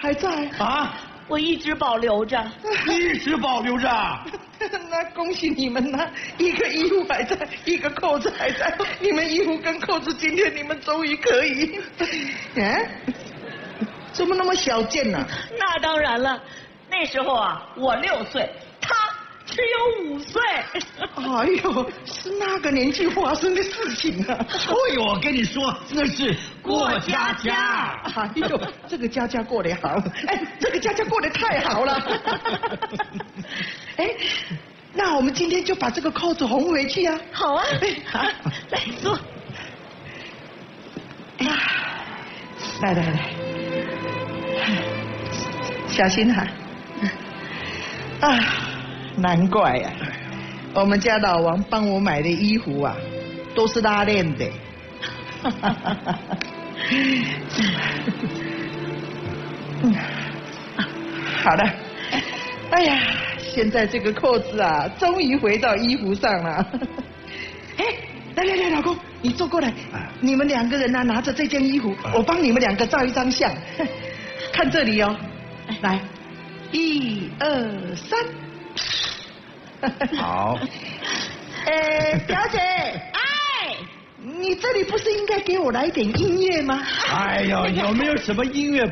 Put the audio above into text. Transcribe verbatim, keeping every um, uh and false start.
还在啊？ 我一直保留着， 一直保留着。 那恭喜你们呐、啊，一个衣服还在，一个扣子还在。你们衣服跟扣子，今天你们终于可以。啊？怎么那么小见呢、啊？ 那当然了，那时候啊，我六岁，他只有五岁。 哎呦，是那个年纪发生的事情啊！ 哎呦，我跟你说，那是过家家。 哎呦，这个家家过得好，哎，这个家家过得太好了。哎，那我们今天就把这个扣子缝回去啊！ 好啊， 哎，好， 来坐。 哎，来来来，小心哈、啊！啊，难怪呀、啊，我们家老王帮我买的衣服啊，都是拉链的。嗯，好的。哎呀，现在这个扣子啊，终于回到衣服上了。哎，来来来，老公，你坐过来，你们两个人呢、啊、拿着这件衣服，我帮你们两个照一张相。看这里哦，来，一二三。 好。 呃，表姐，哎，你这里不是应该给我来点音乐吗？ 哎呦，有没有什么音乐